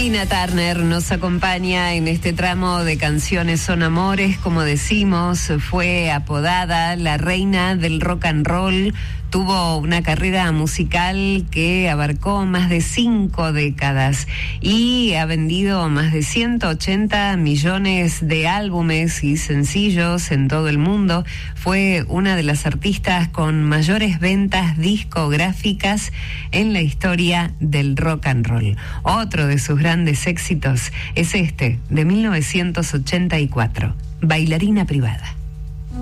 Tina Turner nos acompaña en este tramo de Canciones son Amores. Como decimos, fue apodada la reina del rock and roll. Tuvo una carrera musical que abarcó más de 5 décadas y ha vendido más de 180 millones de álbumes y sencillos en todo el mundo. Fue una de las artistas con mayores ventas discográficas en la historia del rock and roll. Otro de sus grandes éxitos es este, de 1984, Bailarina Privada.